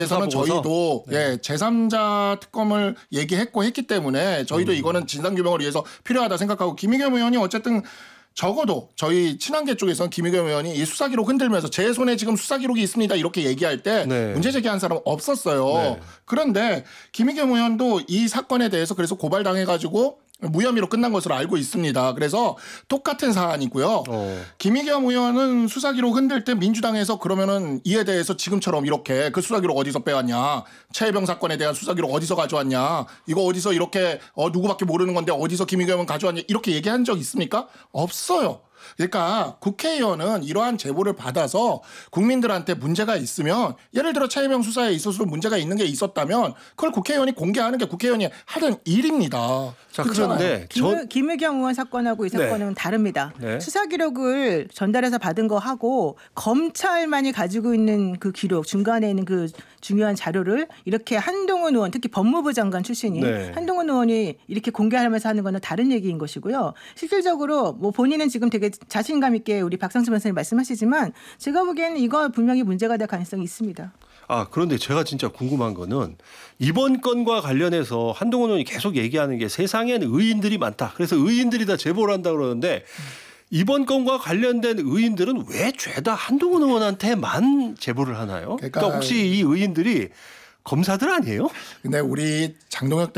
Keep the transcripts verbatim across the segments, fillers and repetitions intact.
에서는 저희도 네. 예, 제삼자 특검을 얘기했고 했기 때문에 저희도 음. 이거는 진상규명을 위해서 필요하다 생각하고 김의겸 의원이 어쨌든 적어도 저희 친한계 쪽에서는 김의겸 의원이 이 수사 기록 흔들면서 제 손에 지금 수사 기록이 있습니다 이렇게 얘기할 때 네. 문제 제기한 사람은 없었어요. 네. 그런데 김의겸 의원도 이 사건에 대해서 그래서 고발당해가지고 무혐의로 끝난 것으로 알고 있습니다. 그래서 똑같은 사안이고요. 어. 김의겸 의원은 수사 기록 흔들 때 민주당에서 그러면은 이에 대해서 지금처럼 이렇게 그 수사 기록 어디서 빼왔냐. 최혜병 사건에 대한 수사 기록 어디서 가져왔냐. 이거 어디서 이렇게 어, 누구밖에 모르는 건데 어디서 김의겸 의원 가져왔냐. 이렇게 얘기한 적 있습니까? 없어요. 그러니까 국회의원은 이러한 제보를 받아서 국민들한테 문제가 있으면 예를 들어 최혜병 수사에 있어서 문제가 있는 게 있었다면 그걸 국회의원이 공개하는 게 국회의원이 하는 일입니다. 자, 그런데 김, 김의겸 의원 사건하고 이 사건은 네. 다릅니다. 네. 수사 기록을 전달해서 받은 거 하고 검찰만이 가지고 있는 그 기록 중간에 있는 그 중요한 자료를 이렇게 한동훈 의원 특히 법무부 장관 출신이 네. 한동훈 의원이 이렇게 공개하면서 하는 거는 다른 얘기인 것이고요. 실질적으로 뭐 본인은 지금 되게 자신감 있게 우리 박상수 변호사님 말씀하시지만 제가 보기에는 이거 분명히 문제가 될 가능성이 있습니다. 아 그런데 제가 진짜 궁금한 거는 이번 건과 관련해서 한동훈 의원이 계속 얘기하는 게 세상엔 의인들이 많다. 그래서 의인들이 다 제보를 한다 그러는데 이번 건과 관련된 의인들은 왜 죄다 한동훈 의원한테만 제보를 하나요? 그러니까, 그러니까 혹시 이 의인들이 검사들 아니에요? 근데 우리 장동혁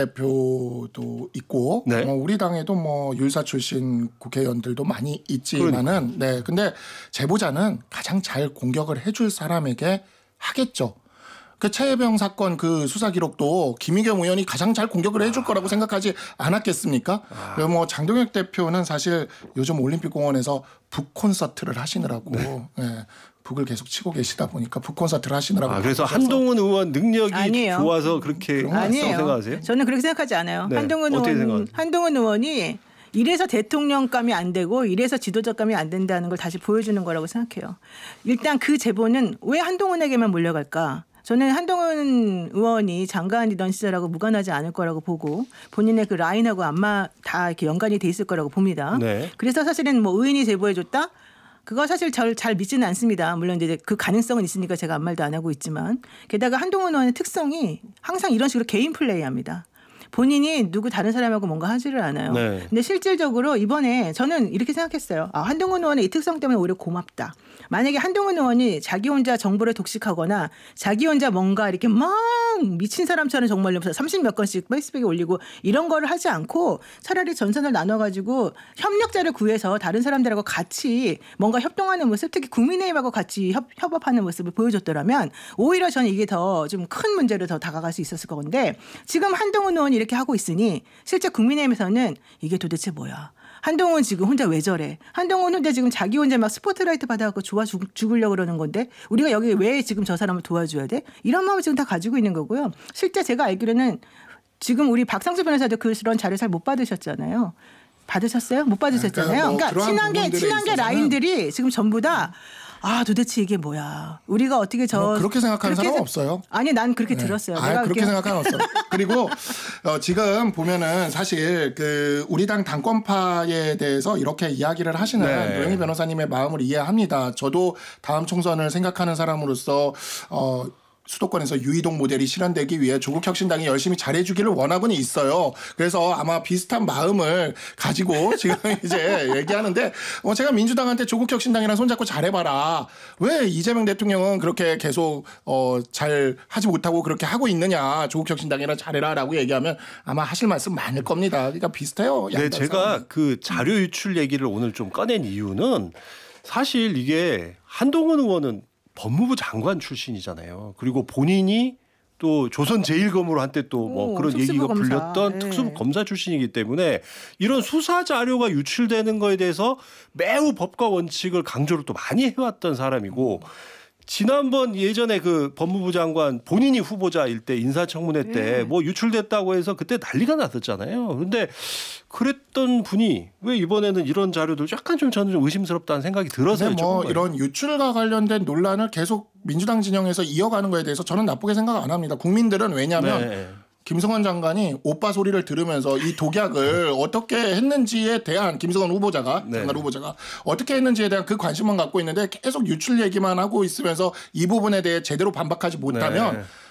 대표도 있고 네. 뭐 우리 당에도 뭐 율사 출신 국회의원들도 많이 있지만은 그러니까. 네. 근데 제보자는 가장 잘 공격을 해줄 사람에게 하겠죠. 그 최혜병 사건 그 수사 기록도 김의겸 의원이 가장 잘 공격을 해줄 거라고 생각하지 않았겠습니까? 아. 그리고 뭐 장동혁 대표는 사실 요즘 올림픽공원에서 북 콘서트를 하시느라고 네. 네. 북을 계속 치고 계시다 보니까 북 콘서트를 하시느라고. 아, 그래서 한동훈 의원 능력이 아니에요. 좋아서 그렇게 아니에요. 생각하세요? 저는 그렇게 생각하지 않아요. 네. 한동훈 의원, 한동훈 의원이 이래서 대통령감이 안 되고 이래서 지도자감이 안 된다는 걸 다시 보여주는 거라고 생각해요. 일단 그 제보는 왜 한동훈에게만 몰려갈까? 저는 한동훈 의원이 장관이던 시절하고 무관하지 않을 거라고 보고 본인의 그 라인하고 아마 다 이렇게 연관이 돼 있을 거라고 봅니다. 네. 그래서 사실은 뭐 의인이 제보해줬다? 그거 사실 잘, 잘 믿지는 않습니다. 물론 이제 그 가능성은 있으니까 제가 아무 말도 안 하고 있지만 게다가 한동훈 의원의 특성이 항상 이런 식으로 개인 플레이합니다. 본인이 누구 다른 사람하고 뭔가 하지를 않아요. 네. 근데 실질적으로 이번에 저는 이렇게 생각했어요. 아, 한동훈 의원의 이 특성 때문에 오히려 고맙다. 만약에 한동훈 의원이 자기 혼자 정보를 독식하거나 자기 혼자 뭔가 이렇게 막 미친 사람처럼 정말로 삼십몇 건씩 페이스북에 올리고 이런 거를 하지 않고 차라리 전선을 나눠가지고 협력자를 구해서 다른 사람들하고 같이 뭔가 협동하는 모습 특히 국민의힘하고 같이 협, 협업하는 모습을 보여줬더라면 오히려 저는 이게 더 좀 큰 문제로 더 다가갈 수 있었을 건데 지금 한동훈 의원이 이렇게 하고 있으니 실제 국민의힘에서는 이게 도대체 뭐야. 한동훈 지금 혼자 왜 저래. 한동훈 혼자 지금 자기 혼자 막 스포트라이트 받아갖고 좋아 죽, 죽으려고 그러는 건데 우리가 여기 왜 지금 저 사람을 도와줘야 돼. 이런 마음을 지금 다 가지고 있는 거고요. 실제 제가 알기로는 지금 우리 박상수 변호사도 그런 자료 잘 못 받으셨잖아요. 받으셨어요? 못 받으셨잖아요. 그러니까, 뭐 그러니까 친한계, 친한계 라인들이 지금 전부 다 아 도대체 이게 뭐야. 우리가 어떻게 저 뭐 그렇게 생각하는 사람은 없어요. 아니 난 그렇게 네. 들었어요. 아, 내가 그렇게 그렇게 생각하는 없어요. 그리고 어, 지금 보면은 사실 그 우리 당 당권파에 대해서 이렇게 이야기를 하시는 네. 노영희 변호사님의 마음을 이해합니다. 저도 다음 총선을 생각하는 사람으로서 어, 수도권에서 유이동 모델이 실현되기 위해 조국혁신당이 열심히 잘해주기를 원하고는 있어요. 그래서 아마 비슷한 마음을 가지고 지금 이제 얘기하는데 어 제가 민주당한테 조국혁신당이랑 손잡고 잘해봐라. 왜 이재명 대통령은 그렇게 계속 어 잘 하지 못하고 그렇게 하고 있느냐. 조국혁신당이랑 잘해라라고 얘기하면 아마 하실 말씀 많을 겁니다. 그러니까 비슷해요. 네, 제가 상황은. 그 자료 유출 얘기를 오늘 좀 꺼낸 이유는 사실 이게 한동훈 의원은 법무부 장관 출신이잖아요. 그리고 본인이 또 조선제일검으로 한때 또 뭐 그런 얘기가 검사. 불렸던 네. 특수부 검사 출신이기 때문에 이런 수사 자료가 유출되는 거에 대해서 매우 법과 원칙을 강조를 또 많이 해왔던 사람이고 지난번 예전에 그 법무부 장관 본인이 후보자일 때 인사청문회 때 뭐 네. 유출됐다고 해서 그때 난리가 났었잖아요. 그런데 그랬던 분이 왜 이번에는 이런 자료들 약간 좀 저는 좀 의심스럽다는 생각이 들어서 뭐 이런 유출과 관련된 논란을 계속 민주당 진영에서 이어가는 거에 대해서 저는 나쁘게 생각 안 합니다. 국민들은 왜냐하면 네. 김성원 장관이 오빠 소리를 들으면서 이 독약을 어떻게 했는지에 대한 김성원 후보자가 네. 장관 후보자가 어떻게 했는지에 대한 그 관심만 갖고 있는데 계속 유출 얘기만 하고 있으면서 이 부분에 대해 제대로 반박하지 못하면 네.